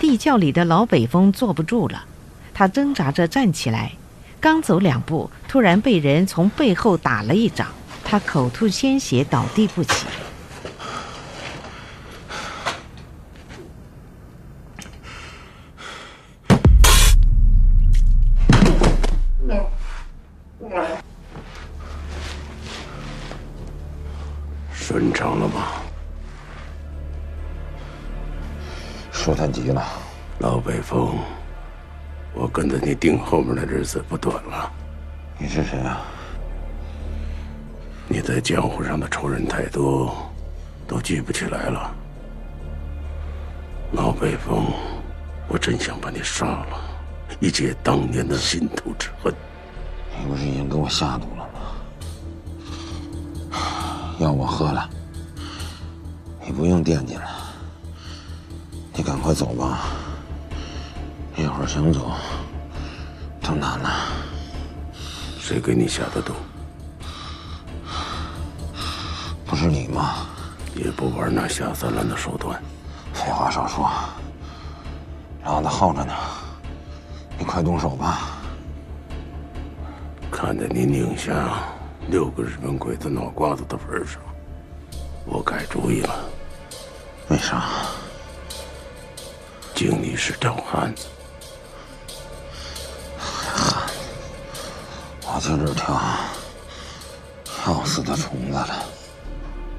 地窖里的老北风坐不住了，他挣扎着站起来，刚走2步，突然被人从背后打了一掌，他口吐鲜血，倒地不起。 顺畅了吗？ 说太急了。 老北风，我跟着你顶后面的日子不短了。 你是谁啊？ 你在江湖上的仇人太多，都记不起来了。老北风，我真想把你杀了，以解当年的心头之恨。 你不是已经给我下毒了吗？药我喝了，你不用惦记了。你赶快走吧，一会儿想走都难了。 谁给你下的毒？ 不是你吗？ 也不玩那下三滥的手段。 废话少说，让他耗着呢。你快动手吧。 看在你拧下6个日本鬼子脑瓜子的份上，我改主意了。 为啥？ 敬你是条汉子。 汉子，我就是条要死的虫子了。